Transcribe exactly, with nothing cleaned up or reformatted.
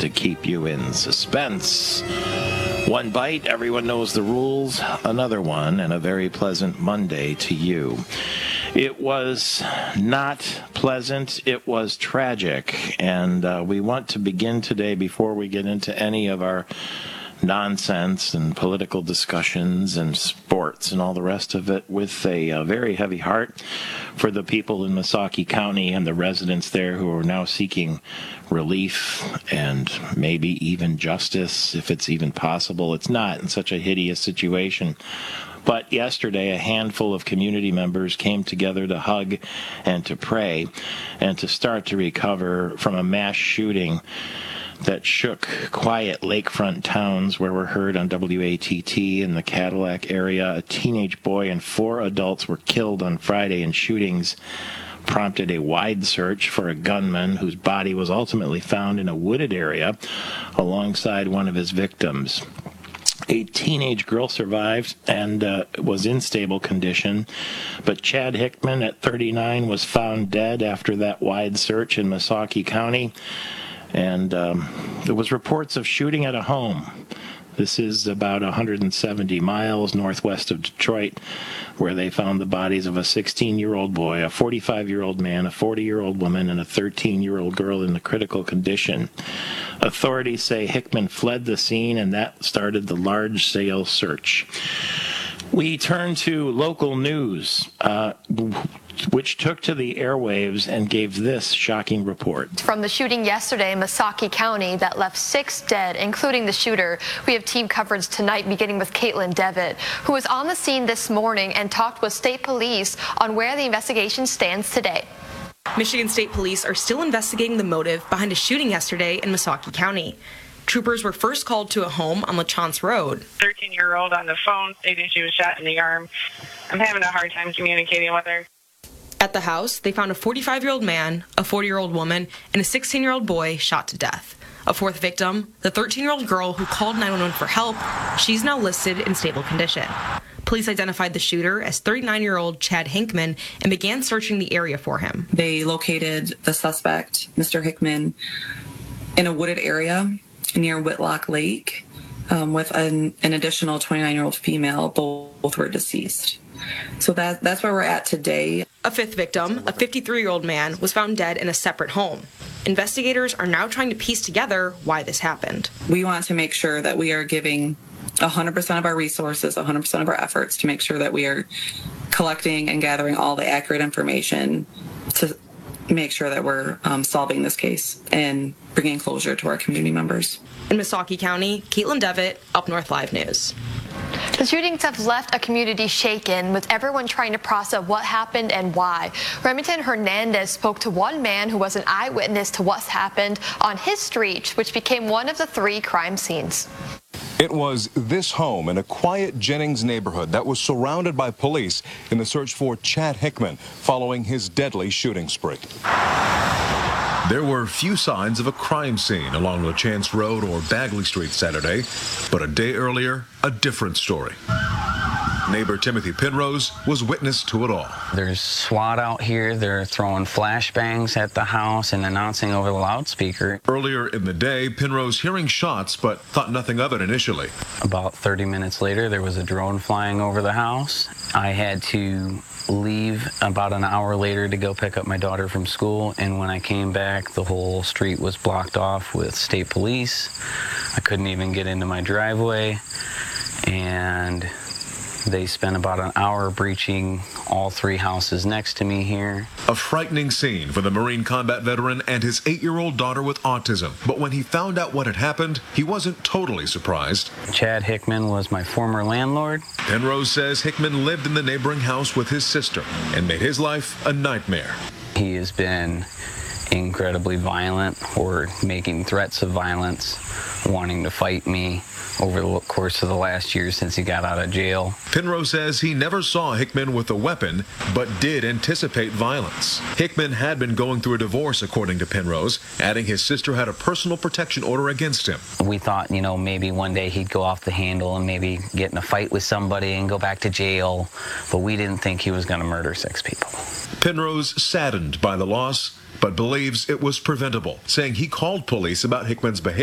to keep you in suspense. One bite, everyone knows the rules. Another one, and a very pleasant Monday to you. It was not pleasant. It was tragic. And uh, we want to begin today, before we get into any of our nonsense and political discussions and sports and all the rest of it, with a, a very heavy heart for the people in Missaukee County and the residents there who are now seeking relief and maybe even justice, if it's even possible. It's not in such a hideous situation. But yesterday, a handful of community members came together to hug and to pray and to start to recover from a mass shooting that shook quiet lakefront towns where we're heard on W A T T in the Cadillac area. A teenage boy and four adults were killed on Friday in shootings prompted a wide search for a gunman whose body was ultimately found in a wooded area alongside one of his victims. A teenage girl survived and uh, was in stable condition, but Chad Hickman at thirty-nine was found dead after that wide search in Missaukee County. And um, there was reports of shooting at a home. This is about one hundred seventy miles northwest of Detroit, where they found the bodies of a sixteen-year-old boy, a forty-five-year-old man, a forty-year-old woman, and a thirteen-year-old girl in a critical condition. Authorities say Hickman fled the scene, and that started the large-scale search. We turn to local news, uh, which took to the airwaves and gave this shocking report. From the shooting yesterday in Missaukee County that left six dead, including the shooter, we have team coverage tonight beginning with Caitlin Devitt, who was on the scene this morning and talked with state police on where the investigation stands today. Michigan State Police are still investigating the motive behind a shooting yesterday in Missaukee County. Troopers were first called to a home on LaChance Road. thirteen-year-old on the phone stating she was shot in the arm. I'm having a hard time communicating with her. At the house, they found a forty-five-year-old man, a forty-year-old woman, and a sixteen-year-old boy shot to death. A fourth victim, the thirteen-year-old girl who called nine one one for help, she's now listed in stable condition. Police identified the shooter as thirty-nine-year-old Chad Hickman and began searching the area for him. They located the suspect, Mister Hickman, in a wooded area near Whitlock Lake um, with an, an additional twenty-nine-year-old female. Both were deceased. So that that's where we're at today. A fifth victim, a fifty-three-year-old man, was found dead in a separate home. Investigators are now trying to piece together why this happened. We want to make sure that we are giving one hundred percent of our resources, one hundred percent of our efforts to make sure that we are collecting and gathering all the accurate information to make sure that we're um, solving this case and bringing closure to our community members. In Missaukee County, Caitlin Devitt, Up North Live News. The shootings have left a community shaken, with everyone trying to process what happened and why. Remington Hernandez spoke to one man who was an eyewitness to what's happened on his street, which became one of the three crime scenes. It was this home in a quiet Jennings neighborhood that was surrounded by police in the search for Chad Hickman following his deadly shooting spree. There were few signs of a crime scene along LaChance Road or Bagley Street Saturday, but a day earlier, a different story. Neighbor Timothy Penrose was witness to it all. There's SWAT out here. They're throwing flashbangs at the house and announcing over the loudspeaker. Earlier in the day, Penrose hearing shots, but thought nothing of it initially. About thirty minutes later, there was a drone flying over the house. I had to leave about an hour later to go pick up my daughter from school, and when I came back, the whole street was blocked off with state police. I couldn't even get into my driveway, and they spent about an hour breaching all three houses next to me here. A frightening scene for the Marine combat veteran and his eight-year-old daughter with autism. But when he found out what had happened, he wasn't totally surprised. Chad Hickman was my former landlord. Penrose says Hickman lived in the neighboring house with his sister and made his life a nightmare. He has been incredibly violent, or making threats of violence, wanting to fight me over the course of the last year since he got out of jail. Penrose says he never saw Hickman with a weapon, but did anticipate violence. Hickman had been going through a divorce, according to Penrose, adding his sister had a personal protection order against him. We thought, you know, maybe one day he'd go off the handle and maybe get in a fight with somebody and go back to jail, but we didn't think he was going to murder six people. Penrose saddened by the loss, but believes it was preventable, saying he called police about Hickman's behavior.